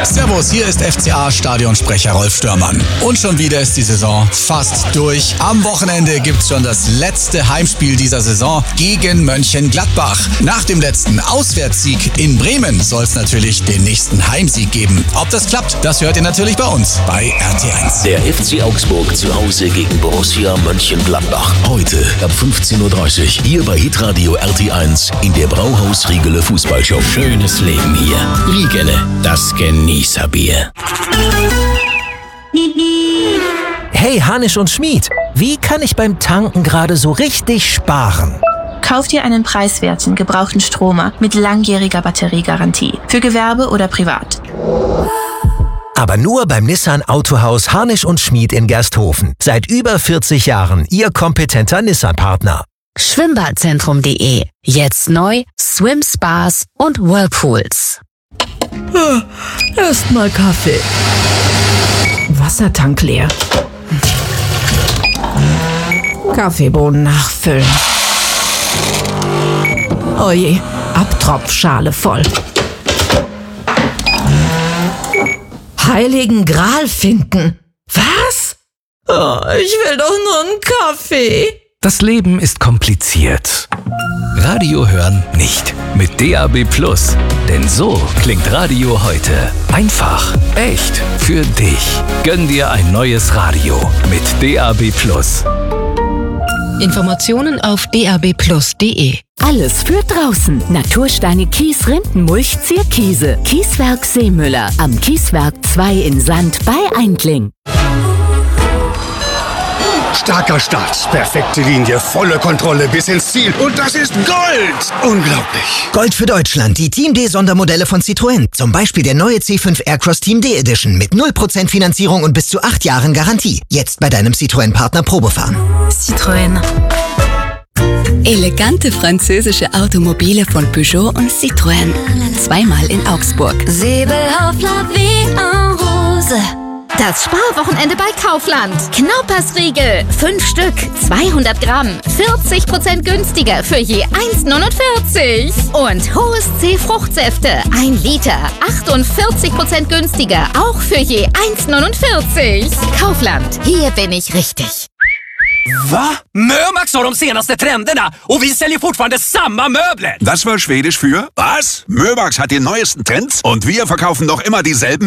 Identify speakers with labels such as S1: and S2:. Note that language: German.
S1: Servus, hier ist FCA-Stadionsprecher Rolf Störmann. Und schon wieder ist die Saison fast durch. Am Wochenende gibt's schon das letzte Heimspiel dieser Saison gegen Mönchengladbach. Nach dem letzten Auswärtssieg in Bremen soll es natürlich den nächsten Heimsieg geben. Ob das klappt, das hört ihr natürlich bei uns bei RT1.
S2: Der FC Augsburg zu Hause gegen Borussia Mönchengladbach. Heute ab 15:30 Uhr hier bei Hitradio RT1 in der Brauhaus Riegele Fußballshow. Schönes Leben hier. Riegele, das Genießerbier.
S3: Hey, Hanisch und Schmied, wie kann ich beim Tanken gerade so richtig sparen?
S4: Kauf dir einen preiswerten, gebrauchten Stromer mit langjähriger Batteriegarantie. Für Gewerbe oder privat.
S3: Aber nur beim Nissan Autohaus Hanisch und Schmied in Gersthofen. Seit über 40 Jahren Ihr kompetenter Nissan-Partner.
S5: Schwimmbadzentrum.de. Jetzt neu Swim-Spas und Whirlpools.
S6: Erstmal Kaffee. Wassertank leer. Kaffeebohnen nachfüllen. Oje, Abtropfschale voll. Heiligen Gral finden. Was? Oh, ich will doch nur einen Kaffee.
S7: Das Leben ist kompliziert. Radio hören nicht. Mit DAB+. Denn so klingt Radio heute. Einfach, echt, für dich. Gönn dir ein neues Radio mit DAB+.
S5: Informationen auf dabplus.de.
S8: Alles für draußen. Natursteine, Kies, Rindenmulch, Zierkiese. Kieswerk Seemüller. Am Kieswerk 2 in Sand bei Eindling.
S9: Starker Start, perfekte Linie, volle Kontrolle bis ins Ziel. Und das ist Gold! Unglaublich.
S10: Gold für Deutschland, die Team D-Sondermodelle von Citroën. Zum Beispiel der neue C5 Aircross Team D Edition mit 0% Finanzierung und bis zu 8 Jahren Garantie. Jetzt bei deinem Citroën-Partner Probefahren.
S4: Citroën.
S5: Elegante französische Automobile von Peugeot und Citroën. Zweimal in Augsburg.
S8: Säbel auf la vie en rose. Das Sparwochenende bei Kaufland. Knaupersriegel, 5 Stück, 200 Gramm, 40% günstiger für je 1,49. Und Hohes C Fruchtsäfte, 1 Liter, 48% günstiger, auch für je 1,49. Kaufland, hier bin ich richtig.
S11: Va? Mömax har de senaste trenderna och vi säljer fortfarande samma möbler.
S12: Das war Schwedisch für was? Mömax hat die neuesten Trends und wir verkaufen noch immer dieselben